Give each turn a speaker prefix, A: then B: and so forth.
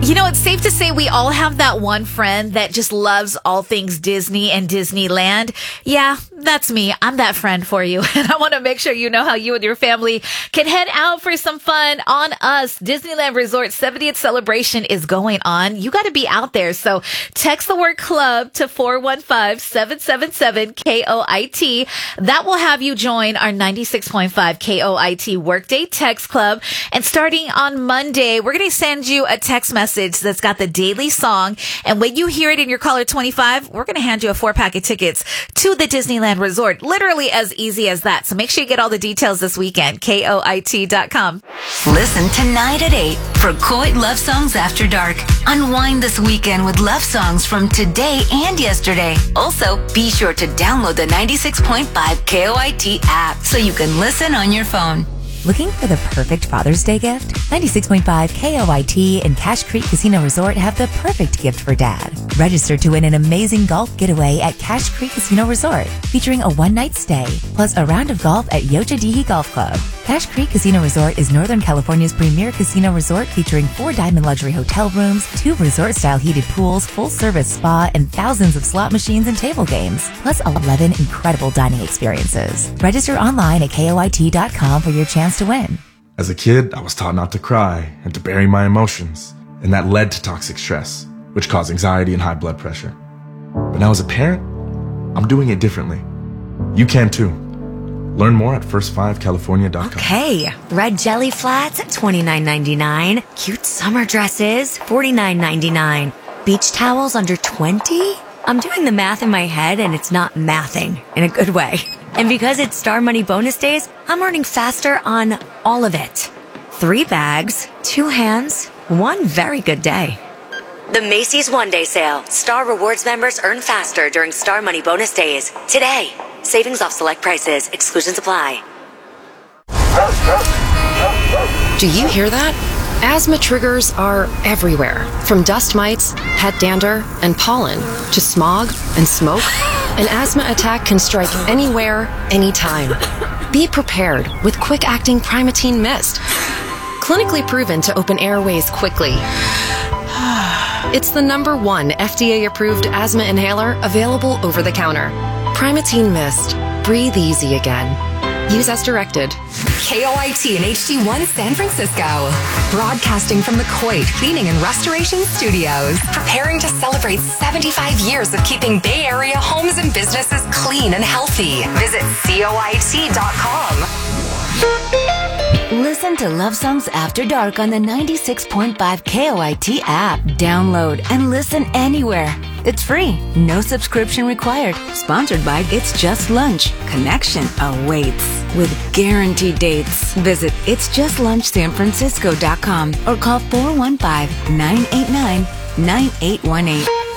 A: You know, it's safe to say we all have that one friend that just loves all things Disney and Disneyland. Yeah, that's me. I'm that friend for you. And I want to make sure you know how you and your family can head out for some fun on us. Disneyland Resort 70th celebration is going on. You got to be out there. So text the word club to 415-777-KOIT. That will have you join our 96.5 KOIT Workday Text Club. And starting on Monday, we're going to send you a text message that's got the daily song. And when you hear it in your caller 25, we're going to hand you a 4-pack of tickets to the Disneyland Resort. Literally as easy as that. So make sure you get all the details this weekend. KOIT.com.
B: Listen tonight at 8 for Coit Love Songs After Dark. Unwind this weekend with love songs from today and yesterday. Also, be sure to download the 96.5 KOIT app so you can listen on your phone.
C: Looking for the perfect Father's Day gift? 96.5 KOIT and Cache Creek Casino Resort have the perfect gift for Dad. Register to win an amazing golf getaway at Cache Creek Casino Resort, featuring a one-night stay, plus a round of golf at Yochadihi Golf Club. Cache Creek Casino Resort is Northern California's premier casino resort, featuring 4 diamond luxury hotel rooms, 2 resort-style heated pools, full-service spa, and thousands of slot machines and table games, plus 11 incredible dining experiences. Register online at KOIT.com for your chance to win.
D: As a kid, I was taught not to cry and to bury my emotions, and that led to toxic stress, which caused anxiety and high blood pressure. But now as a parent, I'm doing it differently. You can too. Learn more at first5california.com.
E: Okay, red jelly flats at $29.99. Cute summer dresses, $49.99. Beach towels under $20? I'm doing the math in my head and it's not mathing in a good way. And because it's Star Money bonus days, I'm earning faster on all of it. 3 bags, 2 hands, 1 very good day. The Macy's One Day Sale. Star Rewards members earn faster during Star Money bonus days. Today. Savings off select prices. Exclusions apply.
F: Do you hear that? Asthma triggers are everywhere. From dust mites, pet dander, and pollen, to smog and smoke. An asthma attack can strike anywhere, anytime. Be prepared with quick-acting Primatene Mist. Clinically proven to open airways quickly. It's the #1 FDA-approved asthma inhaler available over the counter. Primatene Mist. Breathe easy again. Use as directed.
G: KOIT and HD1 San Francisco. Broadcasting from the Coit Cleaning and Restoration Studios. Preparing to celebrate 75 years of keeping Bay Area homes and businesses clean and healthy. Visit COIT.com.
B: Listen to Love Songs After Dark on the 96.5 KOIT app. Download and listen anywhere. It's free. No subscription required. Sponsored by It's Just Lunch. Connection awaits with guaranteed dates. Visit itsjustlunchsanfrancisco.com or call 415-989-9818.